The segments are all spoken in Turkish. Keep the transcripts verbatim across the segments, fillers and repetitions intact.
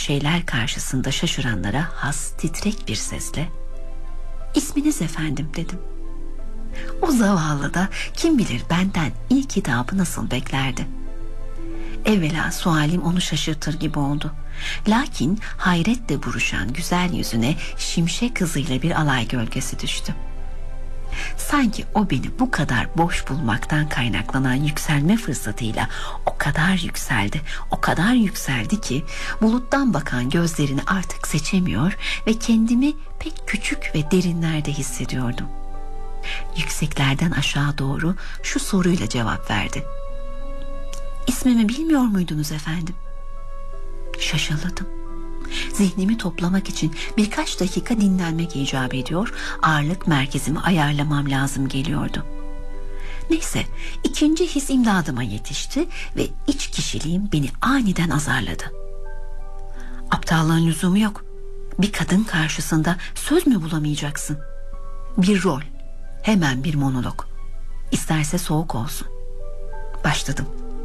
şeyler karşısında şaşıranlara has titrek bir sesle "İsminiz efendim?" dedim. O zavallı da kim bilir benden ilk hitabı nasıl beklerdi. Evvela sualim onu şaşırtır gibi oldu. Lakin hayretle buruşan güzel yüzüne şimşek hızıyla bir alay gölgesi düştü. Sanki o beni bu kadar boş bulmaktan kaynaklanan yükselme fırsatıyla o kadar yükseldi, o kadar yükseldi ki buluttan bakan gözlerini artık seçemiyor ve kendimi pek küçük ve derinlerde hissediyordum. Yükseklerden aşağı doğru şu soruyla cevap verdi: "İsmimi bilmiyor muydunuz efendim?" Şaşırdım. Zihnimi toplamak için birkaç dakika dinlenmek icap ediyor, ağırlık merkezimi ayarlamam lazım geliyordu. Neyse, ikinci his imdadıma yetişti ve iç kişiliğim beni aniden azarladı. "Aptallığın lüzumu yok. Bir kadın karşısında söz mü bulamayacaksın? Bir rol, hemen bir monolog. İsterse soğuk olsun." Başladım.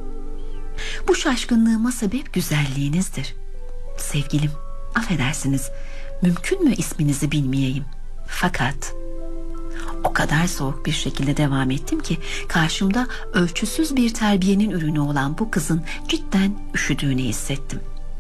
"Bu şaşkınlığıma sebep güzelliğinizdir. Sevgilim, affedersiniz, mümkün mü isminizi bilmeyeyim? Fakat..." O kadar soğuk bir şekilde devam ettim ki karşımda ölçüsüz bir terbiyenin ürünü olan bu kızın cidden üşüdüğünü hissettim.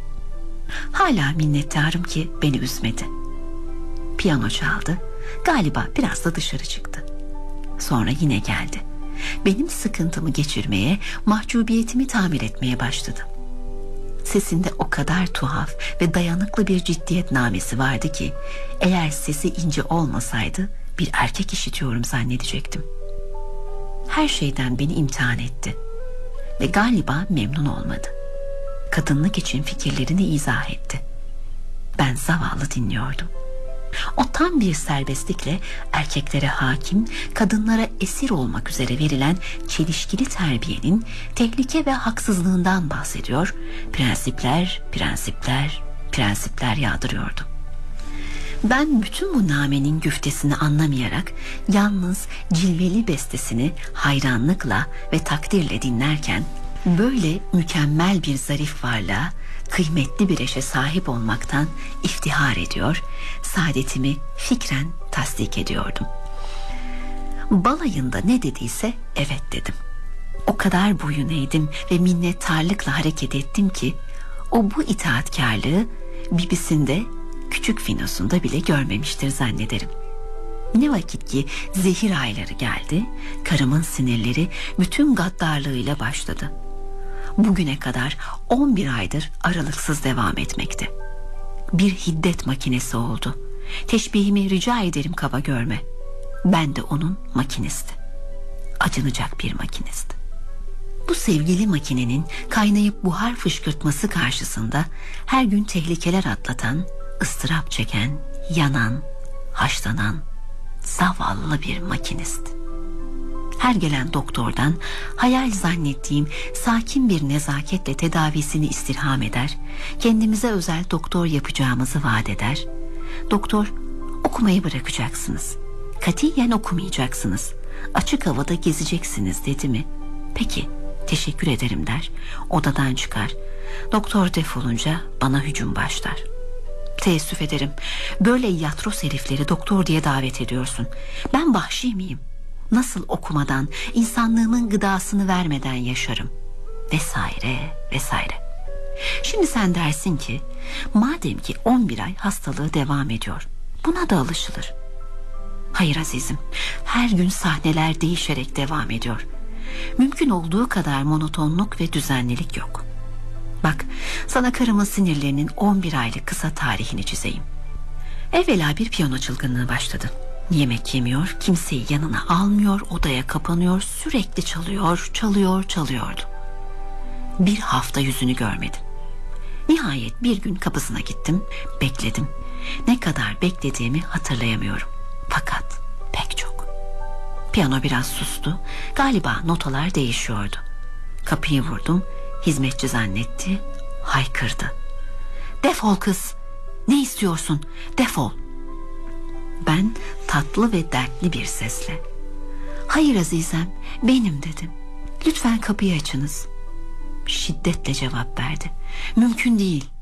Hala minnettarım ki beni üzmedi. Piyano çaldı, galiba biraz da dışarı çıktı. Sonra yine geldi. Benim sıkıntımı geçirmeye, mahcubiyetimi tamir etmeye başladı. Sesinde o kadar tuhaf ve dayanıklı bir ciddiyet namesi vardı ki eğer sesi ince olmasaydı bir erkek işitiyorum zannedecektim. Her şeyden beni imtihan etti ve galiba memnun olmadı. Kadınlık için fikirlerini izah etti. Ben zavallı dinliyordum. O tam bir serbestlikle erkeklere hakim, kadınlara esir olmak üzere verilen çelişkili terbiyenin tehlike ve haksızlığından bahsediyor, prensipler, prensipler, prensipler yağdırıyordu. Ben bütün bu namenin güftesini anlamayarak yalnız cilveli bestesini hayranlıkla ve takdirle dinlerken böyle mükemmel bir zarif varlığa, kıymetli bir eşe sahip olmaktan iftihar ediyor, saadetimi fikren tasdik ediyordum. Balayında ne dediyse evet dedim. O kadar boyun eğdim ve minnettarlıkla hareket ettim ki o bu itaatkarlığı bibisinde, küçük finosunda bile görmemiştir zannederim. Ne vakit ki zehir ayları geldi, karımın sinirleri bütün gaddarlığıyla başladı. Bugüne kadar on bir aydır aralıksız devam etmekte. Bir hiddet makinesi oldu. Teşbihimi rica ederim kaba görme. Ben de onun makinisti. Acınacak bir makinisti. Bu sevgili makinenin kaynayıp buhar fışkırtması karşısında her gün tehlikeler atlatan, ıstırap çeken, yanan, haşlanan zavallı bir makinist. Her gelen doktordan hayal zannettiğim sakin bir nezaketle tedavisini istirham eder, kendimize özel doktor yapacağımızı vaat eder. Doktor, okumayı bırakacaksınız, katiyen okumayacaksınız, açık havada gezeceksiniz dedi mi? Peki, teşekkür ederim der, odadan çıkar. Doktor defolunca bana hücum başlar. Teessüf ederim, böyle yatros herifleri doktor diye davet ediyorsun. Ben vahşi miyim? Nasıl okumadan, insanlığımın gıdasını vermeden yaşarım? Vesaire vesaire. Şimdi sen dersin ki, madem ki on bir ay hastalığı devam ediyor, buna da alışılır. Hayır azizim, her gün sahneler değişerek devam ediyor. Mümkün olduğu kadar monotonluk ve düzenlilik yok. Bak, sana karımın sinirlerinin on bir aylık kısa tarihini çizeyim. Evvela bir piyano çılgınlığı başladı. Yemek yemiyor, kimseyi yanına almıyor, odaya kapanıyor, sürekli çalıyor, çalıyor, çalıyordu. Bir hafta yüzünü görmedim. Nihayet bir gün kapısına gittim, bekledim. Ne kadar beklediğimi hatırlayamıyorum. Fakat pek çok. Piyano biraz sustu, galiba notalar değişiyordu. Kapıyı vurdum, hizmetçi zannetti, haykırdı. Defol kız, ne istiyorsun, defol. Ben tatlı ve dertli bir sesle, hayır azizem, benim dedim. Lütfen kapıyı açınız. Şiddetle cevap verdi. Mümkün değil.